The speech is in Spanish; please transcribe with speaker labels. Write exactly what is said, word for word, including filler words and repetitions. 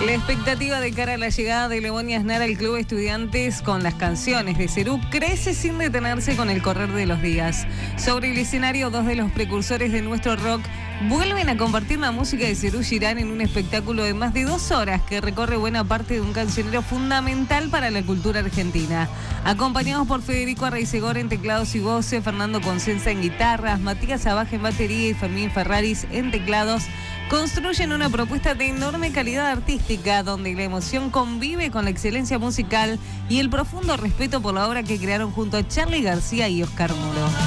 Speaker 1: La expectativa de cara a la llegada de León y Aznar al Club Estudiantes con las canciones de Cerú crece sin detenerse con el correr de los días. Sobre el escenario, dos de los precursores de nuestro rock vuelven a compartir la música de Serú Girán en un espectáculo de más de dos horas que recorre buena parte de un cancionero fundamental para la cultura argentina. Acompañados por Federico Arraizegor en teclados y voces, Fernando Consenza en guitarras, Matías Abaje en batería y Fermín Ferraris en teclados, construyen una propuesta de enorme calidad artística donde la emoción convive con la excelencia musical y el profundo respeto por la obra que crearon junto a Charly García y Oscar Muro.